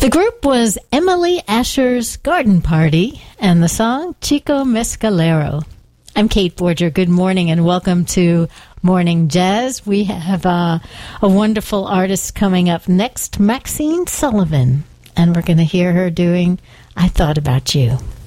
The group was Emily Asher's Garden Party and the song Chico Mescalero. I'm Kate Borger. Good morning and welcome to Morning Jazz. We have a wonderful artist coming up next, Maxine Sullivan, and we're going to hear her doing I Thought About You.